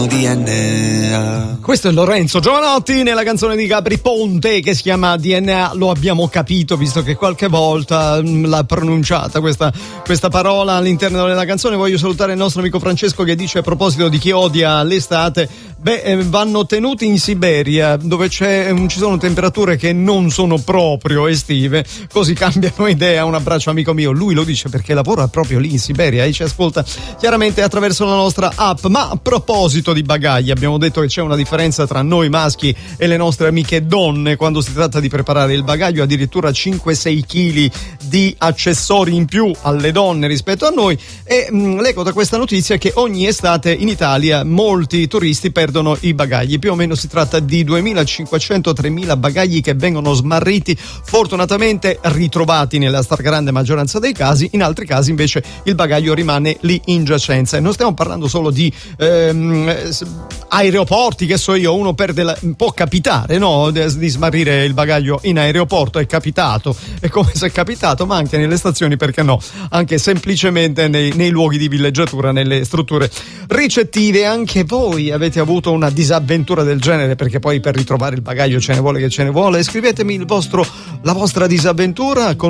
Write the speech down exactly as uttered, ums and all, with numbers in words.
D N A. Questo è Lorenzo Giovanotti nella canzone di Gabry Ponte che si chiama D N A. Lo abbiamo capito, visto che qualche volta mh, l'ha pronunciata questa, questa parola all'interno della canzone. Voglio salutare il nostro amico Francesco che dice a proposito di chi odia l'estate: beh, eh, vanno tenuti in Siberia dove c'è, ci sono temperature che non sono proprio estive, così cambiano idea. Un abbraccio amico mio, lui lo dice perché lavora proprio lì in Siberia e ci ascolta chiaramente attraverso la nostra app. Ma a proposito di bagagli, abbiamo detto che c'è una differenza tra noi maschi e le nostre amiche donne quando si tratta di preparare il bagaglio, addirittura cinque sei chili di accessori in più alle donne rispetto a noi. E mh, leggo da questa notizia che ogni estate in Italia molti turisti perdono i bagagli, più o meno si tratta di duemilacinquecento tremila bagagli che vengono smarriti, fortunatamente ritrovati nella stragrande maggioranza dei casi. In altri casi invece il bagaglio rimane lì in giacenza, e non stiamo parlando solo di ehm, aeroporti, che so io, uno perde la, può capitare, no, di smarrire il bagaglio in aeroporto, è capitato, è come se è capitato, ma anche nelle stazioni, perché no, anche semplicemente nei, nei luoghi di villeggiatura, nelle strutture ricettive. Anche voi avete avuto una disavventura del genere? Perché poi per ritrovare il bagaglio ce ne vuole che ce ne vuole. Scrivetemi il vostro, la vostra disavventura con